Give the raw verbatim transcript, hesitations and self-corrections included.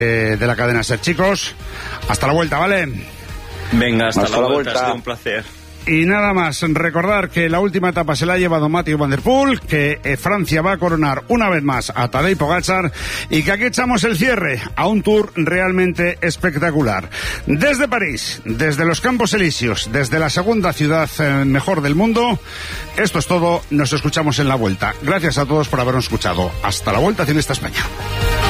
eh, de la cadena SER. Chicos, hasta la vuelta, ¿vale? Venga, hasta, hasta la, la vuelta, vuelta. Ha sido un placer. Y nada más, recordar que la última etapa se la ha llevado Mathieu van der Poel, que eh, Francia va a coronar una vez más a Tadej Pogačar y que aquí echamos el cierre a un Tour realmente espectacular. Desde París, desde los Campos Elíseos, desde la segunda ciudad eh, mejor del mundo, esto es todo, nos escuchamos en la vuelta. Gracias a todos por habernos escuchado. Hasta la vuelta, Ciclista España.